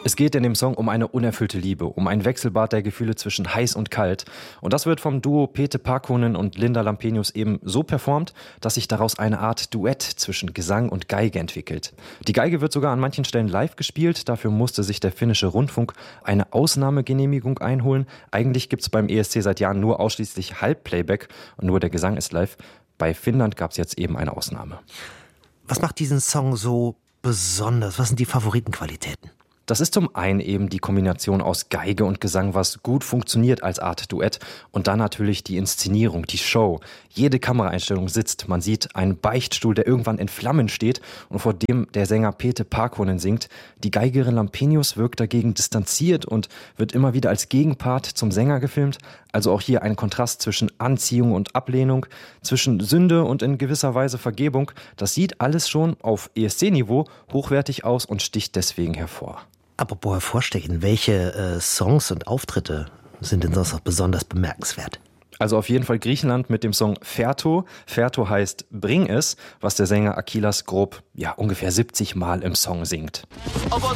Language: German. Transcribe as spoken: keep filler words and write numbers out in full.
Es geht in dem Song um eine unerfüllte Liebe, um ein Wechselbad der Gefühle zwischen heiß und kalt. Und das wird vom Duo Pete Parkkonen und Linda Lampenius eben so performt, dass sich daraus eine Art Duett zwischen Gesang und Geige entwickelt. Die Geige wird sogar an manchen Stellen live gespielt, dafür musste sich der finnische Rundfunk eine Ausnahmegenehmigung einholen. Eigentlich gibt es beim E S C seit Jahren nur ausschließlich Halbplayback und nur der Gesang ist live. Bei Finnland gab es jetzt eben eine Ausnahme. Was macht diesen Song so besonders? Was sind die Favoritenqualitäten? Das ist zum einen eben die Kombination aus Geige und Gesang, was gut funktioniert als Art Duett. Und dann natürlich die Inszenierung, die Show. Jede Kameraeinstellung sitzt. Man sieht einen Beichtstuhl, der irgendwann in Flammen steht und vor dem der Sänger Pete Parkkonen singt. Die Geigerin Lampenius wirkt dagegen distanziert und wird immer wieder als Gegenpart zum Sänger gefilmt. Also auch hier ein Kontrast zwischen Anziehung und Ablehnung, zwischen Sünde und in gewisser Weise Vergebung. Das sieht alles schon auf E S C-Niveau hochwertig aus und sticht deswegen hervor. Apropos hervorstechen, welche äh, Songs und Auftritte sind denn sonst noch besonders bemerkenswert? Also auf jeden Fall Griechenland mit dem Song Ferto. Ferto heißt Bring es, was der Sänger Akilas Grob ja ungefähr siebzig Mal im Song singt.